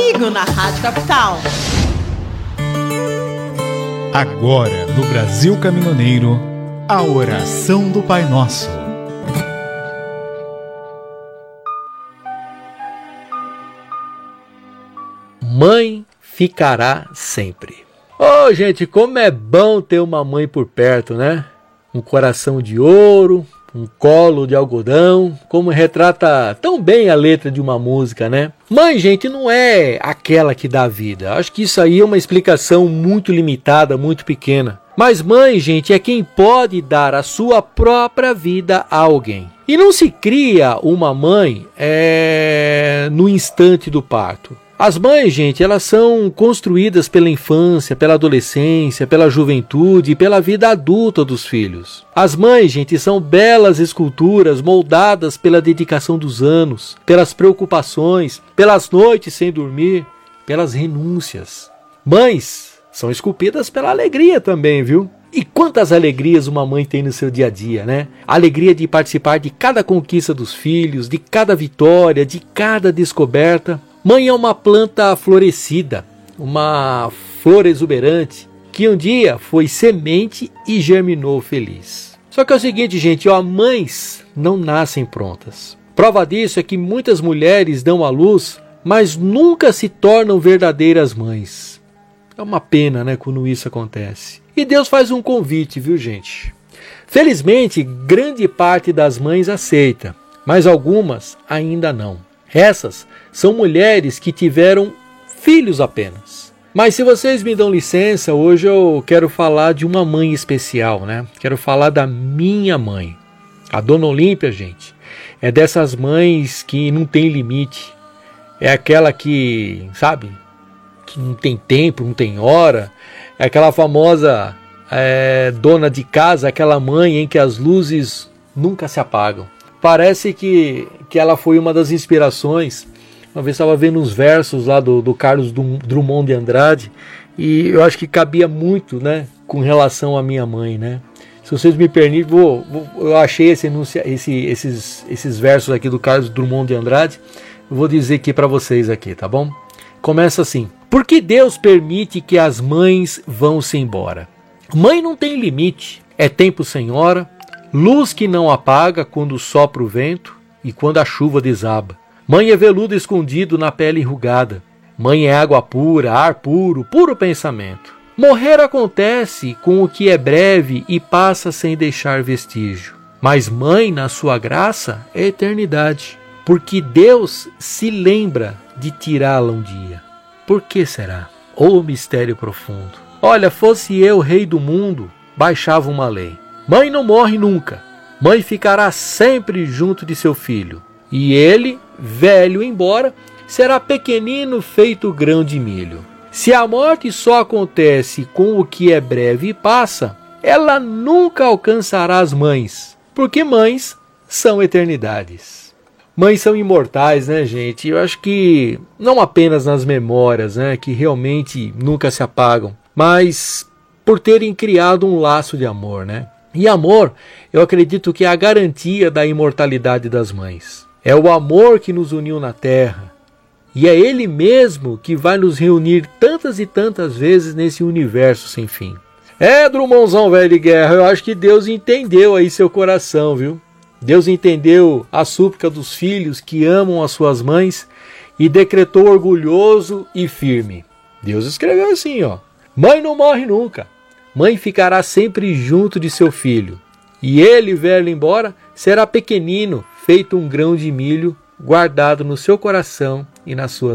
comigo na Rádio Capital. Agora, no Brasil Caminhoneiro, a oração do Pai Nosso. Mãe ficará sempre. Oh, gente, como é bom ter uma mãe por perto, né? Um coração de ouro, um colo de algodão, como retrata tão bem a letra de uma música, né? Mãe, gente, não é aquela que dá vida. Acho que isso aí é uma explicação muito limitada, muito pequena. Mas mãe, gente, é quem pode dar a sua própria vida a alguém. E não se cria uma mãe no instante do parto. As mães, gente, elas são construídas pela infância, pela adolescência, pela juventude e pela vida adulta dos filhos. As mães, gente, são belas esculturas moldadas pela dedicação dos anos, pelas preocupações, pelas noites sem dormir, pelas renúncias. Mães são esculpidas pela alegria também, viu? E quantas alegrias uma mãe tem no seu dia a dia, né? A alegria de participar de cada conquista dos filhos, de cada vitória, de cada descoberta. Mãe é uma planta florescida, uma flor exuberante, que um dia foi semente e germinou feliz. Só que é o seguinte, gente, mães não nascem prontas. Prova disso é que muitas mulheres dão à luz, mas nunca se tornam verdadeiras mães. É uma pena, né, quando isso acontece. E Deus faz um convite, viu, gente? Felizmente, grande parte das mães aceita, mas algumas ainda não. Essas são mulheres que tiveram filhos apenas. Mas se vocês me dão licença, hoje eu quero falar de uma mãe especial, né? Quero falar da minha mãe. A Dona Olímpia, gente, é dessas mães que não tem limite. É aquela que, sabe, que não tem tempo, não tem hora. É aquela famosa dona de casa, aquela mãe em que as luzes nunca se apagam. Parece que ela foi uma das inspirações. Uma vez estava vendo uns versos lá do Carlos Drummond de Andrade e eu acho que cabia muito, né, com relação à minha mãe, né? Se vocês me permitem, eu achei esses versos aqui do Carlos Drummond de Andrade. Eu vou dizer aqui para vocês aqui, tá bom? Começa assim: por que Deus permite que as mães vão-se embora? Mãe não tem limite, é tempo sem hora, luz que não apaga quando sopra o vento e quando a chuva desaba. Mãe é veludo escondido na pele enrugada. Mãe é água pura, ar puro, puro pensamento. Morrer acontece com o que é breve e passa sem deixar vestígio. Mas mãe, na sua graça, é eternidade. Porque Deus se lembra de tirá-la um dia. Por que será? Oh, mistério profundo. Olha, fosse eu rei do mundo, baixava uma lei. Mãe não morre nunca. Mãe ficará sempre junto de seu filho. E ele, velho embora, será pequenino feito grão de milho. Se a morte só acontece com o que é breve e passa, ela nunca alcançará as mães, porque mães são eternidades. Mães são imortais, né, gente? Eu acho que não apenas nas memórias, né, que realmente nunca se apagam, mas por terem criado um laço de amor, né? E amor, eu acredito que é a garantia da imortalidade das mães. É o amor que nos uniu na terra. E é Ele mesmo que vai nos reunir tantas e tantas vezes nesse universo sem fim. Drummondzão velho de guerra, eu acho que Deus entendeu aí seu coração, viu? Deus entendeu a súplica dos filhos que amam as suas mães e decretou orgulhoso e firme. Deus escreveu assim, mãe não morre nunca. Mãe ficará sempre junto de seu filho. E ele, velho embora, será pequenino, feito um grão de milho, guardado no seu coração e nas suas